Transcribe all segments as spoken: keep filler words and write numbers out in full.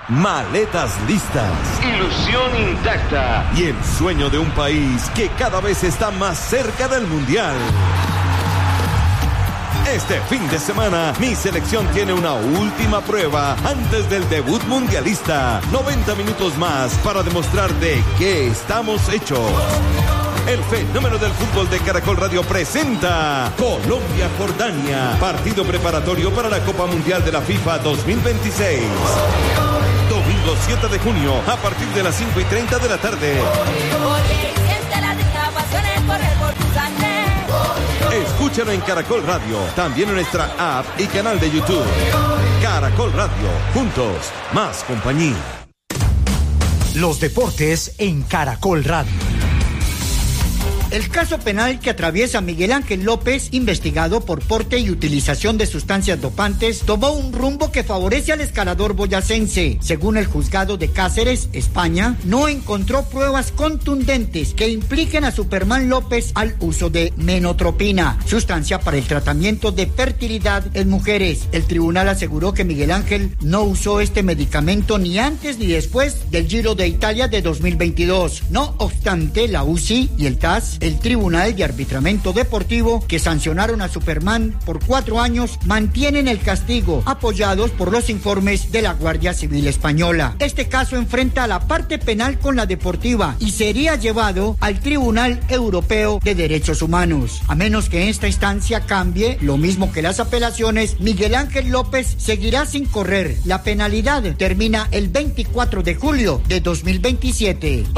maletas listas, ilusión intacta y el sueño de un país que cada vez está más cerca del Mundial. Este fin de semana, mi selección tiene una última prueba antes del debut mundialista. noventa minutos más para demostrar de qué estamos hechos. El fenómeno del fútbol de Caracol Radio presenta Colombia-Jordania, partido preparatorio para la Copa Mundial de la FIFA dos mil veintiséis. Domingo siete de junio, a partir de las cinco y treinta de la tarde. Escúchalo en Caracol Radio, también en nuestra app y canal de YouTube. Caracol Radio, juntos, más compañía. Los deportes en Caracol Radio. El caso penal que atraviesa Miguel Ángel López, investigado por porte y utilización de sustancias dopantes, tomó un rumbo que favorece al escalador boyacense. Según el juzgado de Cáceres, España, no encontró pruebas contundentes que impliquen a Superman López al uso de menotropina, sustancia para el tratamiento de fertilidad en mujeres. El tribunal aseguró que Miguel Ángel no usó este medicamento ni antes ni después del Giro de Italia de dos mil veintidós. No obstante, la U C I y el T A S, el Tribunal de Arbitramiento Deportivo, que sancionaron a Superman por cuatro años, mantienen el castigo, apoyados por los informes de la Guardia Civil Española. Este caso enfrenta a la parte penal con la deportiva y sería llevado al Tribunal Europeo de Derechos Humanos. A menos que esta instancia cambie, lo mismo que las apelaciones, Miguel Ángel López seguirá sin correr. La penalidad termina el veinticuatro de julio de dos mil veintisiete.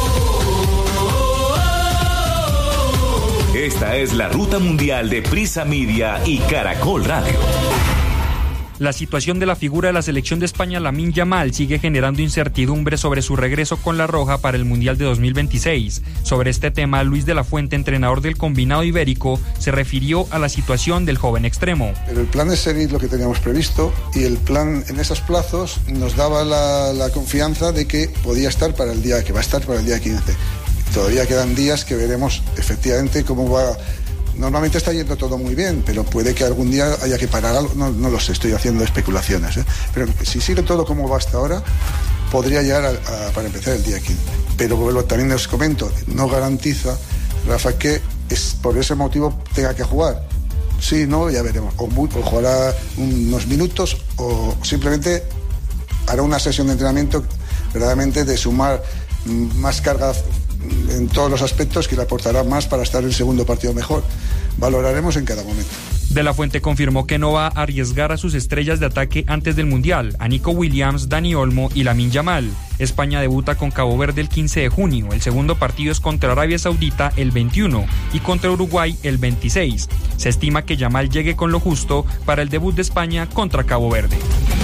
Esta es la ruta mundial de Prisa Media y Caracol Radio. La situación de la figura de la selección de España, Lamine Yamal, sigue generando incertidumbre sobre su regreso con la Roja para el Mundial de dos mil veintiséis. Sobre este tema, Luis de la Fuente, entrenador del combinado ibérico, se refirió a la situación del joven extremo. Pero el plan es seguir lo que teníamos previsto y el plan en esos plazos nos daba la, la confianza de que podía estar para el día, que va a estar para el día quince. Todavía quedan días que veremos efectivamente cómo va. Normalmente está yendo todo muy bien, pero puede que algún día haya que parar algo. No, no lo sé, estoy haciendo especulaciones, ¿eh? Pero si sigue todo como va hasta ahora, podría llegar a, a, para empezar el día quince. Pero bueno, también les comento, no garantiza, Rafa, que es por ese motivo tenga que jugar. Sí, no, ya veremos. O, muy, o jugará unos minutos o simplemente hará una sesión de entrenamiento verdaderamente de sumar más carga en todos los aspectos que le aportará más para estar en el segundo partido mejor. Valoraremos en cada momento. De la Fuente confirmó que no va a arriesgar a sus estrellas de ataque antes del Mundial, a Nico Williams, Dani Olmo y Lamine Yamal. España debuta con Cabo Verde el quince de junio, el segundo partido es contra Arabia Saudita el veintiuno y contra Uruguay el veintiséis. Se estima que Yamal llegue con lo justo para el debut de España contra Cabo Verde.